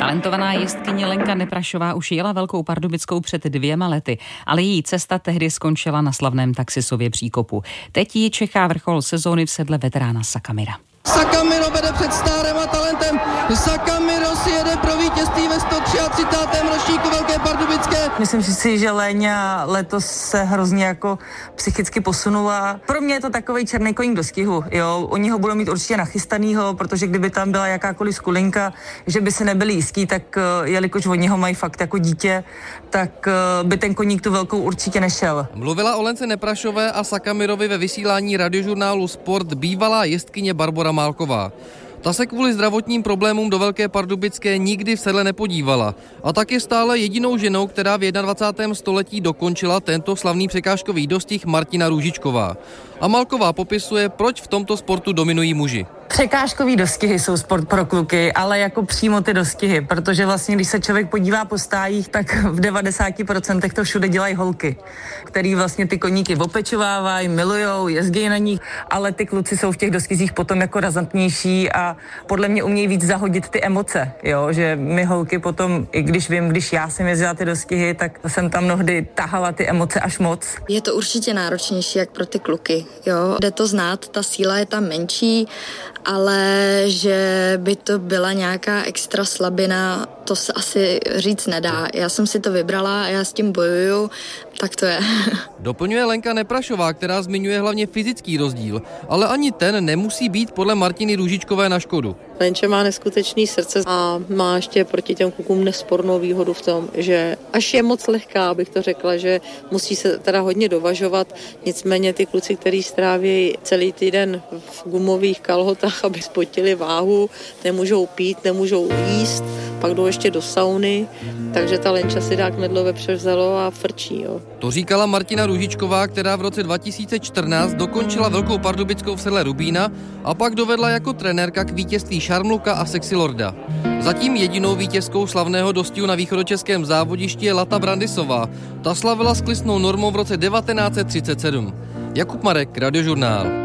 Talentovaná jezdkyně Lenka Neprašová už jela Velkou Pardubickou před 2 lety, ale její cesta tehdy skončila na slavném Taxisově příkopu. Teď ji čeká vrchol sezóny v sedle veterána Sakamira. Sakamiro vede před stárem a talentem. Sakamiro si jede pro vítězství ve 133. ročníku Velké Pardubické. Myslím si, že Léňa letos se hrozně jako psychicky posunula. Pro mě je to takovej černý koník do stihu, jo. Oni ho budou mít určitě nachystanýho, protože kdyby tam byla jakákoliv skulinka, že by se nebyli jistí, tak jelikož oni ho mají fakt jako dítě, tak by ten koník tu Velkou určitě nešel. Mluvila o Lence Neprašové a Sakamirovi ve vysílání radiožurnálu Sport bývalá jezdkyně Barbora Málková. Ta se kvůli zdravotním problémům do Velké Pardubické nikdy v sedle nepodívala a tak je stále jedinou ženou, která v 21. století dokončila tento slavný překážkový dostih, Martina Růžičková. A Málková popisuje, proč v tomto sportu dominují muži. Překážkový dostihy jsou sport pro kluky, ale jako přímo ty dostihy, protože vlastně, když se člověk podívá po stájích, tak v 90% to všude dělají holky, který vlastně ty koníky opečovávají, milujou, jezdí na nich, ale ty kluci jsou v těch dostizích potom jako razantnější a podle mě umějí víc zahodit ty emoce, jo, že my holky potom, i když já jsem jezdila ty dostihy, tak jsem tam mnohdy tahala ty emoce až moc. Je to určitě náročnější jak pro ty kluky, jo, jde to znát, ta síla je tam menší, ale že by to byla nějaká extra slabina, to se asi říct nedá. Já jsem si to vybrala a já s tím bojuju, tak to je. Doplňuje Lenka Neprašová, která zmiňuje hlavně fyzický rozdíl, ale ani ten nemusí být podle Martiny Růžičkové na škodu. Lenče má neskutečný srdce a má ještě proti těm klukům nespornou výhodu v tom, že až je moc lehká, abych to řekla, že musí se teda hodně dovažovat, nicméně ty kluci, kteří stráví celý týden v gumových kalhotách, aby spotili váhu, nemůžou pít, nemůžou jíst, pak jdou ještě do sauny, takže ta Lenča si dá knedlo vepřevzalo a frčí. Jo. To říkala Martina Růžičková, která v roce 2014 dokončila Velkou Pardubickou v sedle Rubína a pak dovedla jako trenérka k vítězství Šarmluka a Sexy Lorda. Zatím jedinou vítězkou slavného dostihu na východočeském závodišti je Lata Brandisová. Ta slavila skliznou normou v roce 1937. Jakub Marek, Radiožurnál.